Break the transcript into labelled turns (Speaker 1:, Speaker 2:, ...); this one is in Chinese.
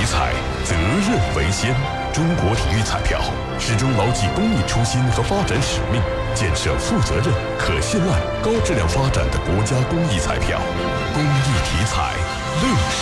Speaker 1: 体彩，责任为先。中国体育彩票始终牢记公益初心和发展使命，建设负责任、可信赖、高质量发展的国家公益彩票。公益体彩，乐